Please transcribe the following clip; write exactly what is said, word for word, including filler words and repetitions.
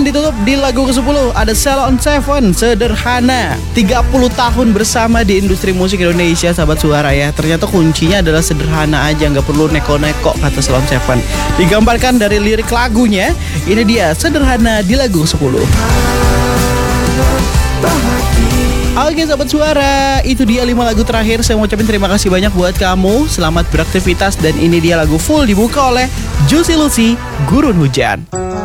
ditutup di lagu kesepuluh ada Salon Seven, Sederhana. Tiga puluh tahun bersama di industri musik Indonesia, sahabat suara ya. Ternyata kuncinya adalah sederhana aja, nggak perlu neko-neko, kata Salon Seven. Digambarkan dari lirik lagunya, ini dia Sederhana di lagu kesepuluh. Oke sahabat suara, itu dia lima lagu terakhir. Saya mau ucapin terima kasih banyak buat kamu. Selamat beraktivitas, dan ini dia lagu full dibuka oleh Juicy Lucy, Gurun Hujan.